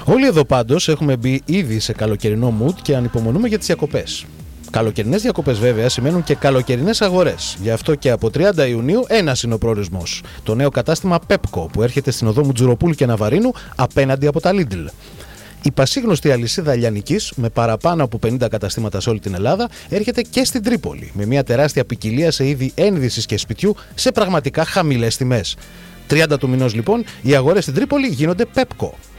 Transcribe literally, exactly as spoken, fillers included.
Όλοι εδώ πάντως έχουμε μπει ήδη σε καλοκαιρινό mood και ανυπομονούμε για τις διακοπές. Καλοκαιρινές διακοπές βέβαια σημαίνουν και καλοκαιρινές αγορές. Γι' αυτό και από τριάντα Ιουνίου ένας είναι ο προορισμός. Το νέο κατάστημα Pepco που έρχεται στην οδό Μουτζουροπούλου και Ναβαρίνου απέναντι από τα Lidl. Η πασίγνωστη αλυσίδα λιανικής με παραπάνω από πενήντα καταστήματα σε όλη την Ελλάδα έρχεται και στην Τρίπολη με μια τεράστια ποικιλία σε είδη ένδυσης και σπιτιού σε πραγματικά χαμηλές τιμές. τριάντα του μηνός λοιπόν οι αγορές στην Τρίπολη γίνονται Pepco.